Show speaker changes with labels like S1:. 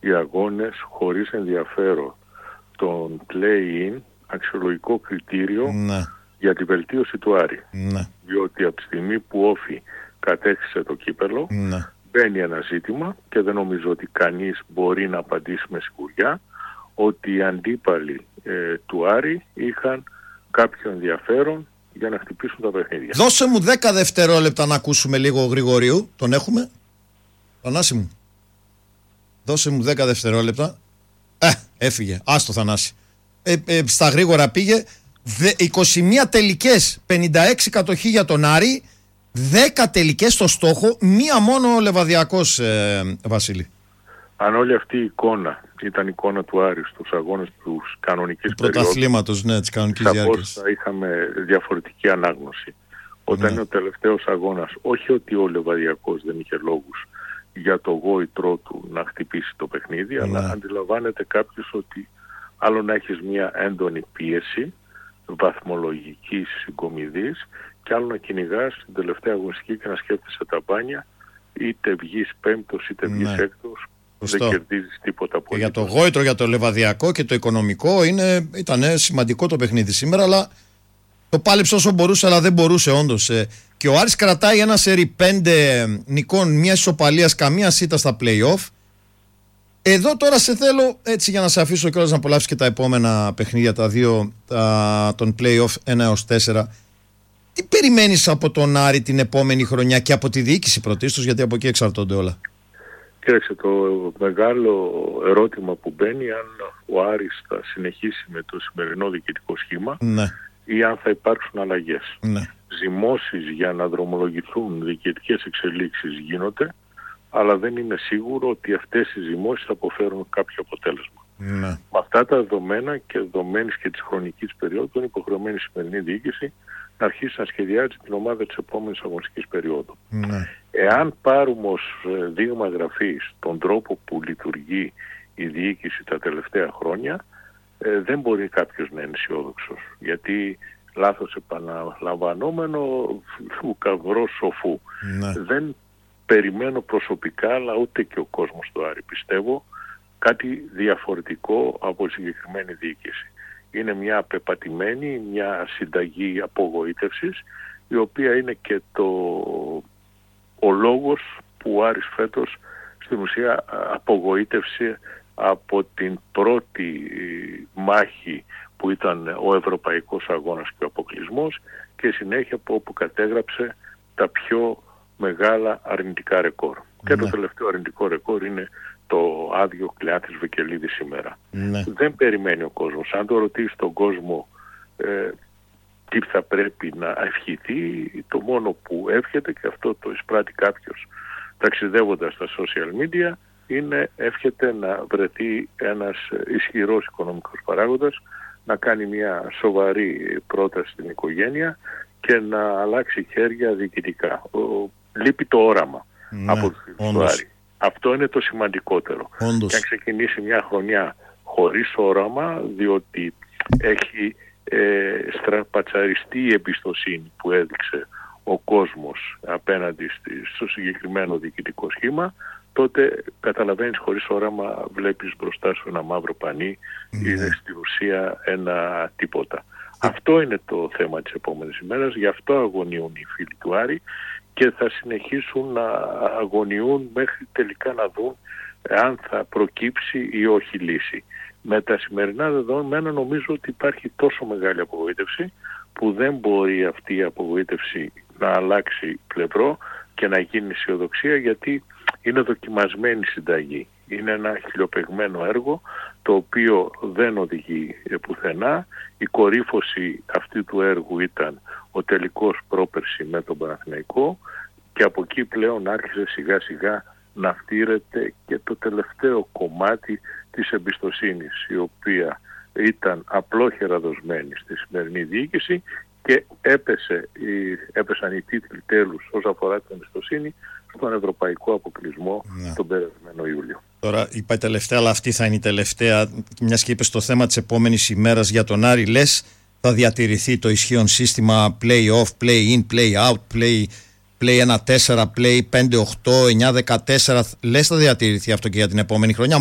S1: οι αγώνες χωρίς ενδιαφέρον τον play-in αξιολογικό κριτήριο για τη βελτίωση του Άρη. Διότι από τη στιγμή που Όφη κατέκτησε το κύπελλο, μπαίνει ένα ζήτημα και δεν νομίζω ότι κανείς μπορεί να απαντήσει με σιγουριά ότι οι αντίπαλοι του Άρη είχαν κάποιο ενδιαφέρον για να χτυπήσουν τα παιχνίδια.
S2: Δώσε μου 10 δευτερόλεπτα να ακούσουμε λίγο Γρηγορίου. Τον έχουμε? Θανάση μου, δώσε μου 10 δευτερόλεπτα. Έφυγε. Άστο Θανάση. Στα γρήγορα πήγε. 21 τελικές, 56 κατοχή για τον Άρη, 10 τελικές στο στόχο, μία μόνο ο Λεβαδιακός, Βασίλη.
S1: Αν όλη αυτή η εικόνα ήταν εικόνα του Άρη στους αγώνες τους κανονικής περίοδου,
S2: πρωταθλήματος, ναι, της κανονικής διάρκειας,
S1: θα είχαμε διαφορετική ανάγνωση. Όταν είναι ο τελευταίος αγώνας, όχι ότι ο Λεβαδιακός δεν είχε λόγους για το γόητρό του να χτυπήσει το παιχνίδι, αλλά αντιλαμβάνεται κάποιος ότι άλλο να έχεις μια έντονη πίεση βαθμολογικής συγκομιδής και άλλο να κυνηγάς την τελευταία αγωνιστική και να σκέφτεσαι τα μπάνια, είτε βγεις πέμπτος είτε βγεις έκτος, δεν κερδίζεις τίποτα από
S2: για το γόητρο, για το Λεβαδιακό και το οικονομικό ήταν σημαντικό το παιχνίδι σήμερα, αλλά το πάλεψε όσο μπορούσε, αλλά δεν μπορούσε όντως. Και ο Άρης κρατάει ένα σερί 5 νικών, μια ισοπαλίας, καμία σίτα στα play-off. Εδώ τώρα σε θέλω έτσι για να σε αφήσω κιόλας να απολαύσεις και τα επόμενα παιχνίδια, τα δύο των play-off 1-4. Τι περιμένεις από τον Άρη την επόμενη χρονιά και από τη διοίκηση πρωτίστως, γιατί από εκεί εξαρτώνται όλα?
S1: Κοίταξε, το μεγάλο ερώτημα που μπαίνει αν ο Άρης θα συνεχίσει με το σημερινό διοικητικό σχήμα ή αν θα υπάρξουν αλλαγές. Ζυμώσεις για να δρομολογηθούν διοικητικές εξελίξεις γίνονται, αλλά δεν είναι σίγουρο ότι αυτές οι ζυμώσεις θα αποφέρουν κάποιο αποτέλεσμα. Με αυτά τα δεδομένα και δεδομένης και της χρονικής περίοδου, είναι υποχρεωμένη η σημερινή διοίκηση να αρχίσει να σχεδιάζει την ομάδα της επόμενης αγωνιστικής περίοδου. Εάν πάρουμε ως δείγμα γραφής τον τρόπο που λειτουργεί η διοίκηση τα τελευταία χρόνια, δεν μπορεί κάποιος να είναι αισιόδοξος, γιατί λάθος επαναλαμβανόμενο του καυρός σοφού. Δεν περιμένω προσωπικά, αλλά ούτε και ο κόσμος του Άρη, πιστεύω, κάτι διαφορετικό από συγκεκριμένη διοίκηση. Είναι μια απεπατημένη, μια συνταγή απογοήτευσης, η οποία είναι και ο λόγος που ο Άρης φέτος στην ουσία απογοήτευσε από την πρώτη μάχη που ήταν ο ευρωπαϊκός αγώνας και ο αποκλεισμός, και συνέχεια από όπου κατέγραψε τα πιο μεγάλα αρνητικά ρεκόρ. Και το τελευταίο αρνητικό ρεκόρ είναι το άδειο Κλεάνθης Βικελίδη σήμερα. Δεν περιμένει ο κόσμος. Αν το ρωτήσει τον κόσμο τι θα πρέπει να ευχηθεί, το μόνο που εύχεται, και αυτό το εισπράττει κάποιος ταξιδεύοντας στα social media, είναι εύχεται να βρεθεί ένας ισχυρός οικονομικός παράγοντας, να κάνει μια σοβαρή πρόταση στην οικογένεια και να αλλάξει χέρια διοικητικά. Λείπει το όραμα από το Άρη. Αυτό είναι το σημαντικότερο. Και αν ξεκινήσει μια χρονιά χωρίς όραμα, διότι έχει στραπατσαριστεί η εμπιστοσύνη που έδειξε ο κόσμος απέναντι στο συγκεκριμένο διοικητικό σχήμα, τότε καταλαβαίνεις, χωρίς όραμα βλέπεις μπροστά σου ένα μαύρο πανί, είναι στην ουσία ένα τίποτα. Αυτό είναι το θέμα της επόμενης ημέρας, γι' αυτό αγωνιούν οι φίλοι του Άρη και θα συνεχίσουν να αγωνιούν μέχρι τελικά να δουν αν θα προκύψει ή όχι λύση. Με τα σημερινά δεδομένα νομίζω ότι υπάρχει τόσο μεγάλη απογοήτευση που δεν μπορεί αυτή η απογοήτευση να αλλάξει πλευρό και να γίνει αισιοδοξία, γιατί είναι δοκιμασμένη συνταγή. Είναι ένα χιλιοπεγμένο έργο το οποίο δεν οδηγεί πουθενά. Η κορύφωση αυτή του έργου ήταν ο τελικός πρόπερση με τον Παναθηναϊκό και από εκεί πλέον άρχισε σιγά σιγά να φτύρεται και το τελευταίο κομμάτι της εμπιστοσύνης, η οποία ήταν απλόχερα δοσμένη στη σημερινή διοίκηση και έπεσαν οι τίτλοι τέλους όσον αφορά την εμπιστοσύνη στον ευρωπαϊκό αποκλεισμό τον περασμένο Ιούλιο.
S2: Τώρα είπα η τελευταία, αλλά αυτή θα είναι η τελευταία, μιας και είπες το θέμα της επόμενης ημέρας για τον Άρη. Λες θα διατηρηθεί το ισχύον σύστημα play-off, play-in, play-out, play 1-4, play 5-8, 9-14. Λες θα διατηρηθεί αυτό και για την επόμενη χρονιά?